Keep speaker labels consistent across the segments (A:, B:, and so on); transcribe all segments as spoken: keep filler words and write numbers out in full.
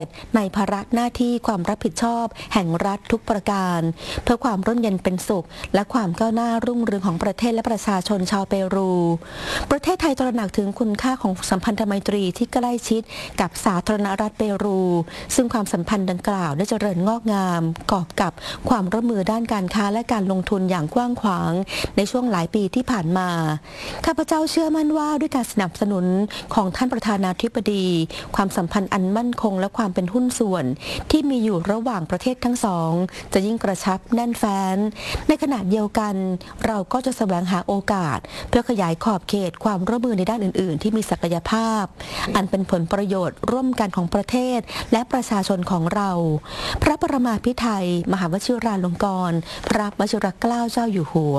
A: ในภาระหน้าที่ความรับผิดชอบแห่งรัฐทุกประการเพื่อความร่มเย็นเป็นสุขและความก้าวหน้ารุ่งเรืองของประเทศและประชาชนชาวเปรูประเทศไทยตระหนักถึงคุณค่าของสัมพันธไมตรีที่ใกล้ชิดกับสาธารณรัฐเปรูซึ่งความสัมพันธ์ดังกล่าวได้เจริญงอกงามกอบกับความร่วมมือด้านการค้าและการลงทุนอย่างกว้างขวางในช่วงหลายปีที่ผ่านมาข้าพเจ้าเชื่อมั่นว่าด้วยการสนับสนุนของท่านประธานาธิบดีความสัมพันธ์อันมั่นคงและความเป็นหุ้นส่วนที่มีอยู่ระหว่างประเทศทั้งสองจะยิ่งกระชับแน่นแฟ้นในขณะเดียวกันเราก็จะแสวงหาโอกาสเพื่อขยายขอบเขตความร่วมมือในด้านอื่นๆที่มีศักยภาพอันเป็นผลประโยชน์ร่วมกันของประเทศและประชาชนของเราพระประมาภิไธยมหาวชิราลงกรณ์พระวชิรเกล้าเจ้าอยู่หัว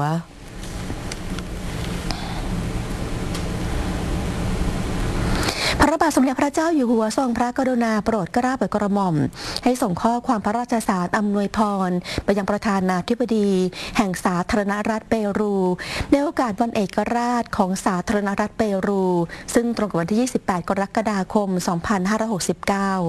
A: พระบาทสมเด็จพระเจ้าอยู่หัวทรงพระกรุณาโปรดเกล้าโปรดกระหม่อมให้ส่งข้อความพระราชสารอำนวยพรไปยังประธานาธิบดีแห่งสาธารณรัฐเปรูในโอกาสวันเอกราชของสาธารณรัฐเปรูซึ่งตรงกับวันที่ยี่สิบแปดกรกฎาคมสองพันห้าร้อยหกสิบเก้า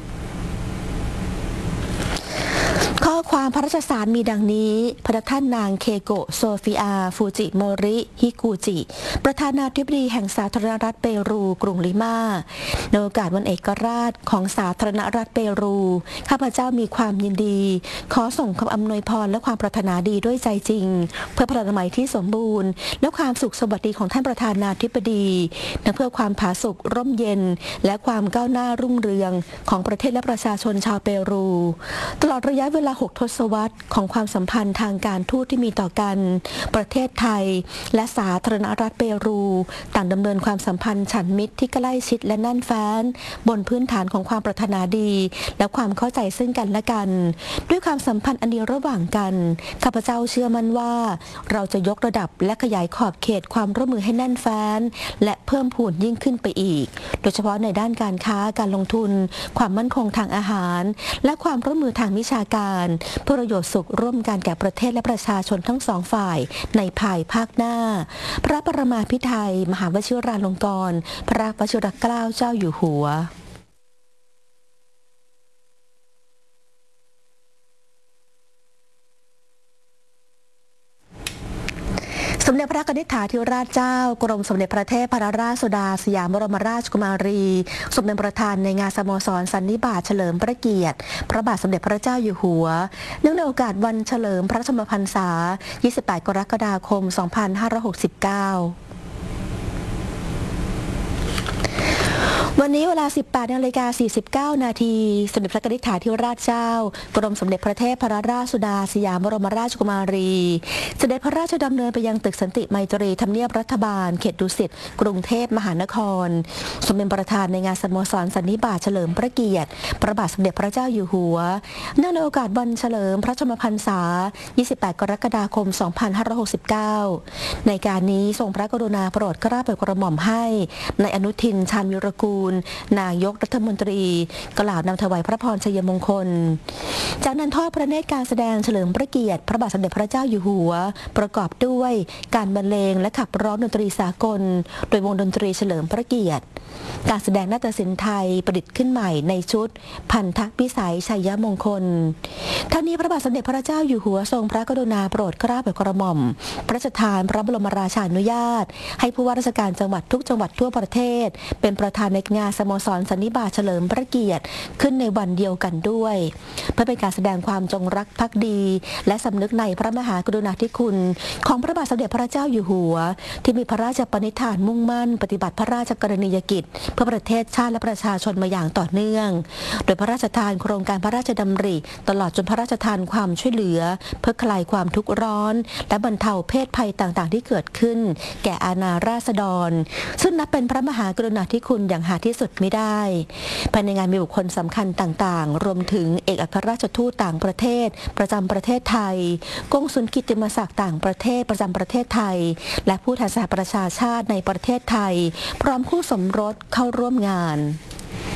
A: ข้อความพระราชสารมีดังนี้พระท่านนางเคโกะโซฟิอาฟูจิโมริฮิกูจิประธานาธิบดีแห่งสาธารณรัฐเปรูกรุงลิมาในโอกาสวันเอกราชของสาธารณรัฐเปรูข้าพเจ้ามีความยินดีขอส่งคำอำนวยพรและความปรารถนาดีด้วยใจจริงเพื่อพระนามัยที่สมบูรณ์และความสุขสวัสดีของท่านประธานาธิบดีและเพื่อความผาสุกร่มเย็นและความก้าวหน้ารุ่งเรืองของประเทศและประชาชนชาวเปรูตลอดระยะเวลาหกทศวรรษของความสัมพันธ์ทางการทูตที่มีต่อกันประเทศไทยและสาธารณรัฐเปรูต่างดำเนินความสัมพันธ์ฉันมิตรที่ใกล้ชิดและแน่นแฟ้นบนพื้นฐานของความปรารถนาดีและความเข้าใจซึ่งกันและกันด้วยความสัมพันธ์อันดีระหว่างกันข้าพเจ้าเชื่อมั่นว่าเราจะยกระดับและขยายขอบเขตความร่วมมือให้แน่นแฟ้นและเพิ่มพูนยิ่งขึ้นไปอีกโดยเฉพาะในด้านการค้าการลงทุนความมั่นคงทางอาหารและความร่วมมือทางวิชาการเพื่อประโยชน์สุขร่วมกันแก่ประเทศและประชาชนทั้งสองฝ่ายในภายภาคหน้าพระประมาภิไธยมหาวชิราลงกรณ์พระวชิรเกล้าเจ้าอยู่หัวสมเด็จพระนิธิถาธิราชเจ้ากรมสมเด็จพระเทพรัตนราชสุดาสยามบรมราชกุมารีทรงเป็นประธานในงานสโมสรสันนิบาตเฉลิมพระเกียรติพระบาทสมเด็จพระเจ้าอยู่หัวเนื่องในโอกาสวันเฉลิมพระชนมพรรษายี่สิบแปดกรกฎาคมสองพันห้าร้อยหกสิบเก้าวันนี้เวลา สิบแปดนาฬิกาสี่สิบเก้า นาทีสมเด็จพระนิธิถาธิราชเจ้ากรมสมเด็จพระเทพรัตนราชสุดาสยามบรมราชกุมารีเสด็จพระราชดำเนินไปยังตึกสันติไมตรีทำเนียบรัฐบาลเขตดุสิตกรุงเทพมหานครทรงเป็นประธานในงานสโมสรสันนิบาตเฉลิมพระเกียรติพระบาทสมเด็จพระเจ้าอยู่หัวเนื่องในโอกาสวันเฉลิมพระชนมพรรษายี่สิบแปดกรกฎาคมสองพันห้าร้อยหกสิบเก้าในการนี้ทรงพระกรุณาโปรดเกล้าโปรดกระหม่อมให้นายอนุทินชาญวิรากูลนายกรัฐมนตรีกล่าวนำถวายพระพรชัยมงคลจากนั้นทอดพระเนตรการแสดงเฉลิมพระเกียรติพระบาทสมเด็จพระเจ้าอยู่หัวประกอบด้วยการบรรเลงและขับร้องดนตรีสากลโดยวงดนตรีเฉลิมพระเกียรติการแสดงนาฏศิลป์ไทยประดิษฐ์ขึ้นใหม่ในชุดพันธพิสัยชัยมงคลทั้งนี้พระบาทสมเด็จพระเจ้าอยู่หัวทรงพระกรุณาโปรดเกล้าโปรดกระหม่อมพระราชทานพระบรมราชานุญาตให้ผู้ว่าราชการจังหวัดทุกจังหวัดทั่วประเทศเป็นประธานในงานสโมสรสันนิบาตเฉลิมพระเกียรติขึ้นในวันเดียวกันด้วยเพื่อเป็นการแสดงความจงรักภักดีและสำนึกในพระมหากรุณาธิคุณของพระบาทสมเด็จพระเจ้าอยู่หัวที่มีพระราชปณิธานมุ่งมั่นปฏิบัติพระราชกรณียกิจเพื่อประเทศชาติและประชาชนมาอย่างต่อเนื่องโดยพระราชทานโครงการพระราชดำริตลอดจนพระราชทานความช่วยเหลือเพื่อคลายความทุกข์ร้อนและบรรเทาเพศภัยต่างๆที่เกิดขึ้นแก่อาณาราษฎรซึ่งนับเป็นพระมหากรุณาธิคุณอย่างหาที่สุดไม่ได้ภายในงานมีบุคคลสำคัญต่างๆรวมถึงเอกอัครราชทูตต่างประเทศประจำประเทศไทยกงสุลกิตติมศักดิ์ต่างประเทศประจำประเทศไทยและผู้แทนสหประชาชาติในประเทศไทยพร้อมคู่สมรสเข้าร่วมงาน